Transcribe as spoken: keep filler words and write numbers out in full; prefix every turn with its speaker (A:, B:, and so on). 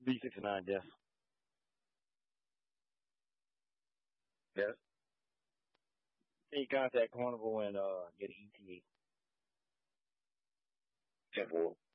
A: B sixty-nine, yes. Yes. Can you contact Carnival and uh get an E T A? ten four.